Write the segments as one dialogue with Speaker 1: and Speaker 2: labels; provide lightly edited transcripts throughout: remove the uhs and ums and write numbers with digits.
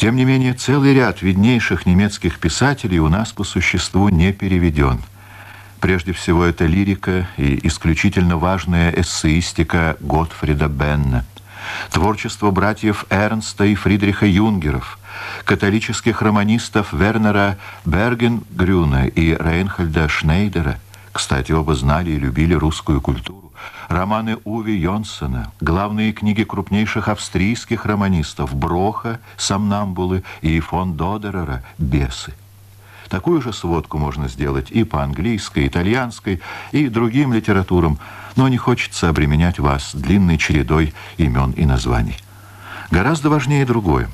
Speaker 1: Тем не менее, целый ряд виднейших немецких писателей у нас по существу не переведен. Прежде всего, это лирика и исключительно важная эссеистика Готфрида Бенна, творчество братьев Эрнста и Фридриха Юнгеров, католических романистов Вернера Бергенгрюна и Рейнхольда Шнейдера. Кстати, оба знали и любили русскую культуру. Романы Уве Йонсена, главные книги крупнейших австрийских романистов Броха, Сомнамбулы и фон Додерера Бесы. Такую же сводку можно сделать и по английской, итальянской и другим литературам, но не хочется обременять вас длинной чередой имен и названий. Гораздо важнее другое.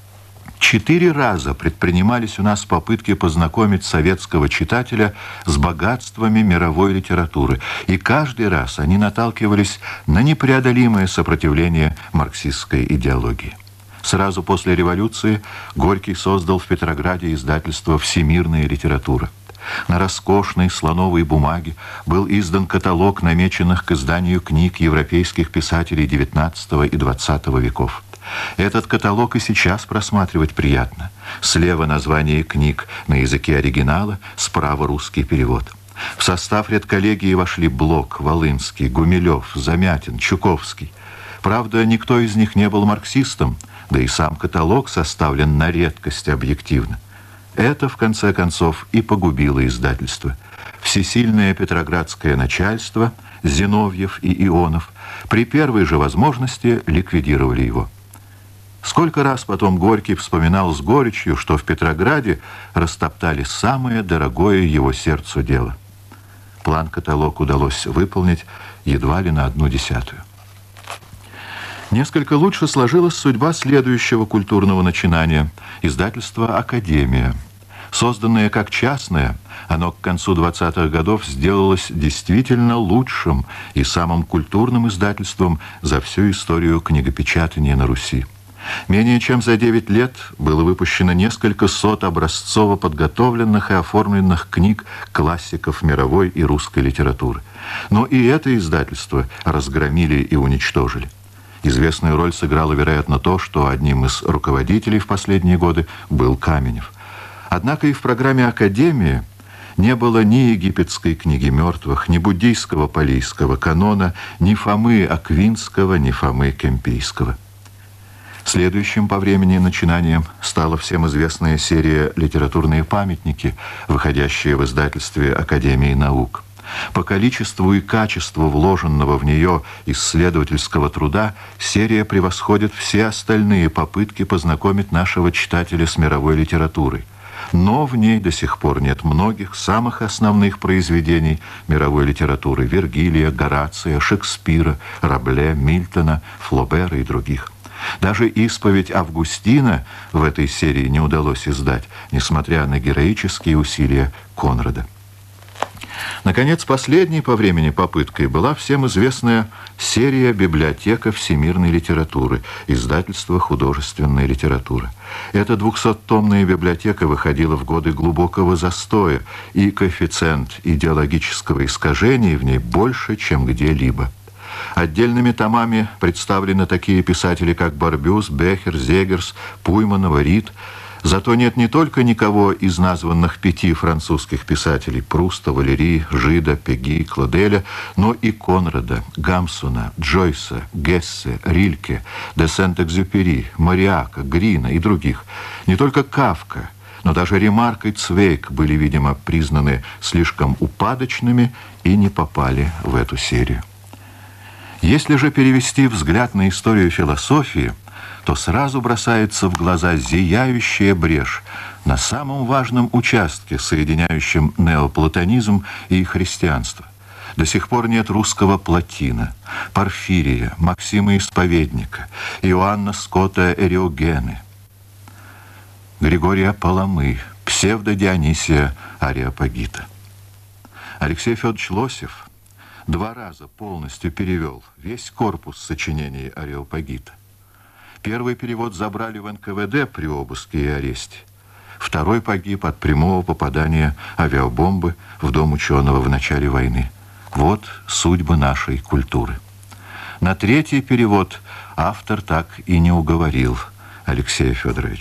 Speaker 1: 4 раза предпринимались у нас попытки познакомить советского читателя с богатствами мировой литературы, и каждый раз они наталкивались на непреодолимое сопротивление марксистской идеологии. Сразу после революции Горький создал в Петрограде издательство «Всемирная литература». На роскошной слоновой бумаге был издан каталог намеченных к изданию книг европейских писателей XIX и XX веков. Этот каталог и сейчас просматривать приятно. Слева название книг на языке оригинала, справа русский перевод. В состав редколлегии вошли Блок, Волынский, Гумилев, Замятин, Чуковский. Правда, никто из них не был марксистом, да и сам каталог составлен на редкость объективно. Это, в конце концов, и погубило издательство. Всесильное петроградское начальство, Зиновьев и Ионов, при первой же возможности ликвидировали его. Сколько раз потом Горький вспоминал с горечью, что в Петрограде растоптали самое дорогое его сердцу дело. План-каталог удалось выполнить едва ли на 1/10. Несколько лучше сложилась судьба следующего культурного начинания – издательства «Академия». Созданное как частное, оно к концу 20-х годов сделалось действительно лучшим и самым культурным издательством за всю историю книгопечатания на Руси. Менее чем за 9 лет было выпущено несколько сот образцово подготовленных и оформленных книг классиков мировой и русской литературы. Но и это издательство разгромили и уничтожили. Известную роль сыграло, вероятно, то, что одним из руководителей в последние годы был Каменев. Однако и в программе «Академии» не было ни египетской книги мертвых, ни буддийского палийского канона, ни Фомы Аквинского, ни Фомы Кемпийского. Следующим по времени начинанием стала всем известная серия «Литературные памятники», выходящая в издательстве Академии наук. По количеству и качеству вложенного в нее исследовательского труда серия превосходит все остальные попытки познакомить нашего читателя с мировой литературой. Но в ней до сих пор нет многих самых основных произведений мировой литературы: Вергилия, Горация, Шекспира, Рабле, Мильтона, Флобера и других. Даже «Исповедь Августина» в этой серии не удалось издать, несмотря на героические усилия Конрада. Наконец, последней по времени попыткой была всем известная серия «Библиотека всемирной литературы», издательство «Художественная литература». Эта 200-томная библиотека выходила в годы глубокого застоя, и коэффициент идеологического искажения в ней больше, чем где-либо. Отдельными томами представлены такие писатели, как Барбюс, Бехер, Зегерс, Пуйманова, Рид. Зато нет не только никого из названных 5 французских писателей – Пруста, Валери, Жида, Пеги, Клоделя, но и Конрада, Гамсуна, Джойса, Гессе, Рильке, де Сент-Экзюпери, Мариака, Грина и других. Не только Кафка, но даже Ремарк и Цвейг были, видимо, признаны слишком упадочными и не попали в эту серию. Если же перевести взгляд на историю философии, то сразу бросается в глаза зияющая брешь на самом важном участке, соединяющем неоплатонизм и христианство. До сих пор нет русского Плотина, Порфирия, Максима Исповедника, Иоанна Скотта Эриогены, Григория Паламы, псевдо-Дионисия Ареопагита. Алексей Федорович Лосев 2 раза полностью перевел весь корпус сочинений Ареопагита. Первый перевод забрали в НКВД при обыске и аресте. Второй погиб от прямого попадания авиабомбы в дом ученого в начале войны. Вот судьбы нашей культуры. На 3-й перевод автор так и не уговорил Алексея Федоровича.